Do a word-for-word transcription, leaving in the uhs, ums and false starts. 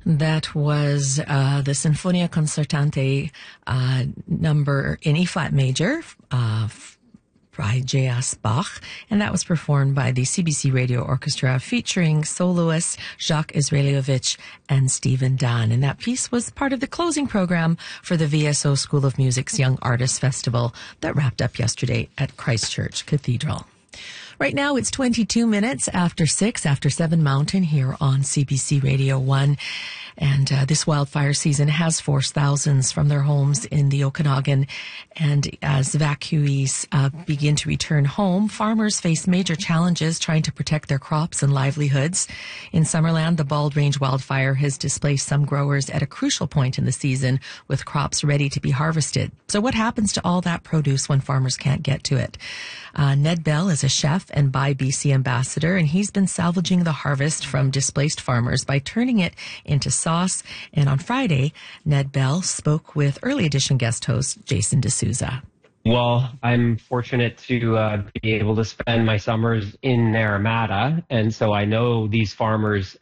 That was uh, the Sinfonia Concertante uh, number in E flat major uh, by J S Bach, and that was performed by the C B C Radio Orchestra featuring soloists Jacques Israelowicz and Stephen Dann. And that piece was part of the closing program for the V S O School of Music's Young Artists Festival that wrapped up yesterday at Christchurch Cathedral. Right now, it's twenty-two minutes after six, after seven Mountain here on C B C Radio one. And uh, this wildfire season has forced thousands from their homes in the Okanagan. And as evacuees uh, begin to return home, farmers face major challenges trying to protect their crops and livelihoods. In Summerland, the Bald Range wildfire has displaced some growers at a crucial point in the season with crops ready to be harvested. So what happens to all that produce when farmers can't get to it? Uh, Ned Bell is a chef and Buy B C ambassador, and he's been salvaging the harvest from displaced farmers by turning it into sauce. And on Friday, Ned Bell spoke with Early Edition guest host Jason D'Souza. Well, I'm fortunate to uh, be able to spend my summers in Naramata, and so I know these farmers